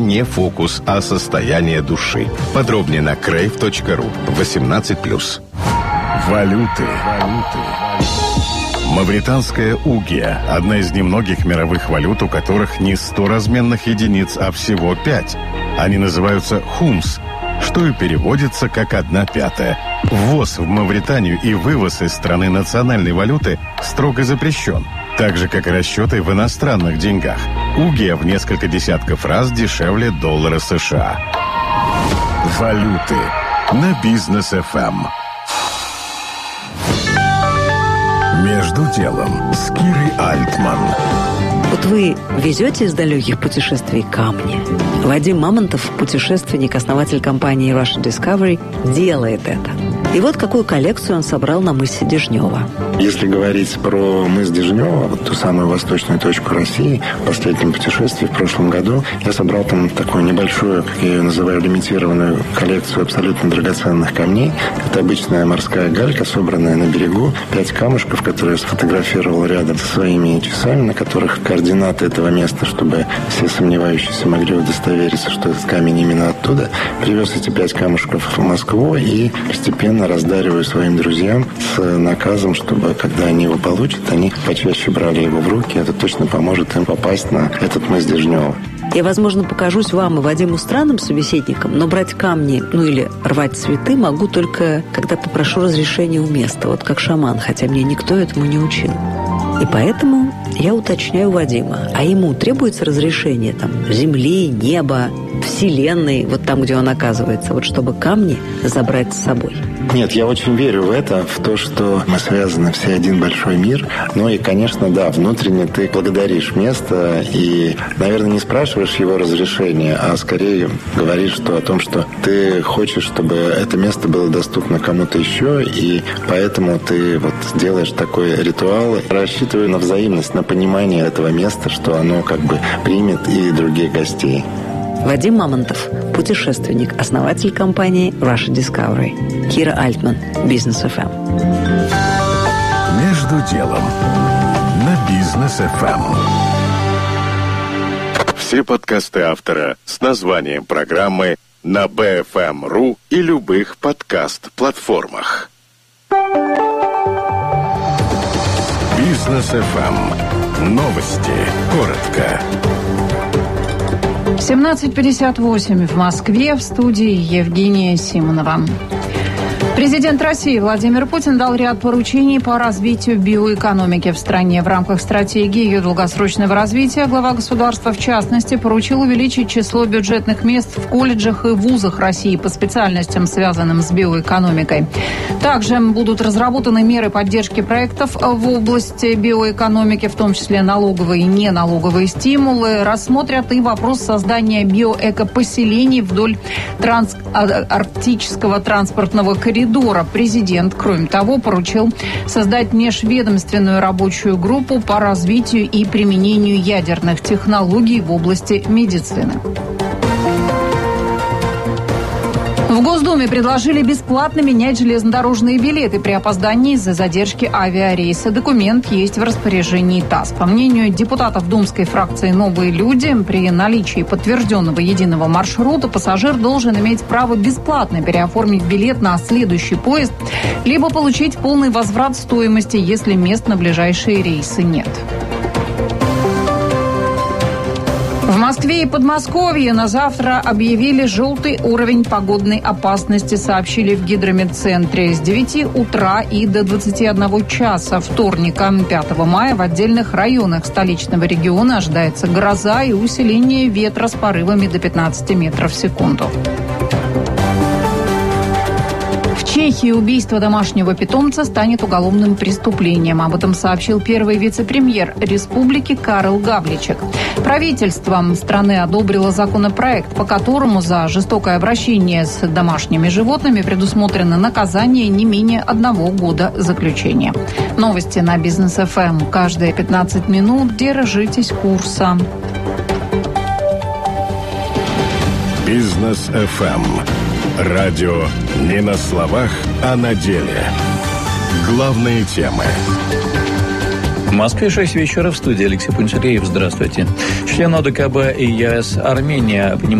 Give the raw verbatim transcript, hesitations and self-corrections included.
Не фокус, а состояние души. Подробнее на крейв точка ру. восемнадцать плюс. Валюты. Мавританская угия – одна из немногих мировых валют, у которых не сто разменных единиц, а всего пять. Они называются хумс, что и переводится как «одна пятая». Ввоз в Мавританию и вывоз из страны национальной валюты строго запрещен, так же, как и расчеты в иностранных деньгах. Угия в несколько десятков раз дешевле доллара США. Валюты на Бизнес эф эм. Между делом с Кирой Альтман. Вот вы везете из далеких путешествий камни. Вадим Мамонтов, путешественник, основатель компании Russia Discovery, делает это. И вот какую коллекцию он собрал на мысе Дежнева. Если говорить про мыс Дежнева, вот ту самую восточную точку России, в последнем путешествии в прошлом году, я собрал там такую небольшую, как я ее называю, лимитированную коллекцию абсолютно драгоценных камней. Это обычная морская галька, собранная на берегу, пять камушков, которые я сфотографировал рядом со своими часами, на которых координаты этого места, чтобы все сомневающиеся могли удостовериться, что этот камень именно оттуда. Привез эти пять камушков в Москву и постепенно раздариваю своим друзьям с наказом, чтобы, когда они его получат, они почаще брали его в руки. Это точно поможет им попасть на этот мыс Дежнева. Я, возможно, покажусь вам и Вадиму странным собеседником, но брать камни, ну или рвать цветы могу только, когда попрошу разрешения у места, вот как шаман, хотя меня никто этому не учил. И поэтому я уточняю у Вадима, а ему требуется разрешение там земли, неба, вселенной, вот там, где он оказывается, вот чтобы камни забрать с собой? Нет, я очень верю в это, в то, что мы связаны все один большой мир. Ну и, конечно, да, внутренне ты благодаришь место и, наверное, не спрашиваешь его разрешения, а скорее говоришь что, о том, что ты хочешь, чтобы это место было доступно кому-то еще, и поэтому ты вот делаешь такой ритуал, рассчитывая на взаимность, на понимание этого места, что оно как бы примет и других гостей. Вадим Мамонтов, путешественник, основатель компании Russia Discovery. Кира Альтман, Бизнес эф эм. Между делом на Бизнес эф эм. Все подкасты автора с названием программы на би эф эм точка ру и любых подкаст-платформах. Бизнес эф эм. Новости. Коротко. семнадцать пятьдесят восемь в Москве, в студии Евгения Симонова. Президент России Владимир Путин дал ряд поручений по развитию биоэкономики в стране. В рамках стратегии ее долгосрочного развития глава государства, в частности, поручил увеличить число бюджетных мест в колледжах и вузах России по специальностям, связанным с биоэкономикой. Также будут разработаны меры поддержки проектов в области биоэкономики, в том числе налоговые и неналоговые стимулы. Рассмотрят и вопрос создания биоэкопоселений вдоль трансарктического транспортного коридора. Президент, кроме того, поручил создать межведомственную рабочую группу по развитию и применению ядерных технологий в области медицины. В Госдуме предложили бесплатно менять железнодорожные билеты при опоздании из-за задержки авиарейса. Документ есть в распоряжении ТАСС. По мнению депутатов думской фракции «Новые люди», при наличии подтвержденного единого маршрута пассажир должен иметь право бесплатно переоформить билет на следующий поезд, либо получить полный возврат стоимости, если мест на ближайшие рейсы нет. В Москве и Подмосковье на завтра объявили желтый уровень погодной опасности, сообщили в гидрометцентре. С девяти утра и до двадцати одного часа вторника, пятого мая, в отдельных районах столичного региона ожидается гроза и усиление ветра с порывами до пятнадцати метров в секунду. В Чехии убийство домашнего питомца станет уголовным преступлением. Об этом сообщил первый вице-премьер республики Карл Гавличек. Правительство страны одобрило законопроект, по которому за жестокое обращение с домашними животными предусмотрено наказание не менее одного года заключения. Новости на Бизнес эф эм. Каждые пятнадцать минут держитесь курса. Бизнес эф эм. Радио не на словах, а на деле. Главные темы. В Москве шесть вечера, в студии Алексей Пунцереев. Здравствуйте. Член ОДКБ и ЕС Армения